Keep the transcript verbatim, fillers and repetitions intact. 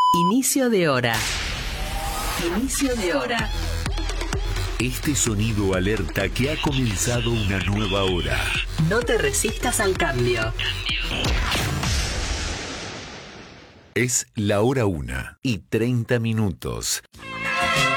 Inicio de hora. Inicio de hora. Este sonido alerta que ha comenzado una nueva hora. No te resistas al cambio. Es la hora una y treinta minutos.